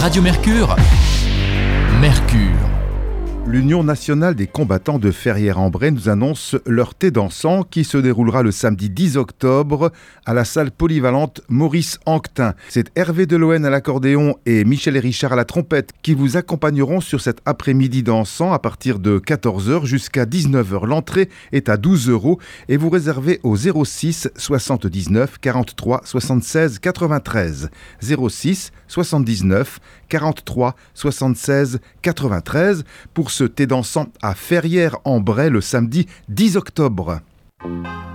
Radio Mercure. Mercure. L'Union nationale des combattants de Ferrières-en-Bray nous annonce leur thé dansant qui se déroulera le samedi 10 octobre à la salle polyvalente Maurice Anquetin. C'est Hervé Deloën à l'accordéon et Michel et Richard à la trompette qui vous accompagneront sur cet après-midi dansant à partir de 14h jusqu'à 19h. L'entrée est à 12 € et vous réservez au 06 79 43 76 93. 06 79 43 76 93 pour ce thé dansant à Ferrières-en-Bray le samedi 10 octobre.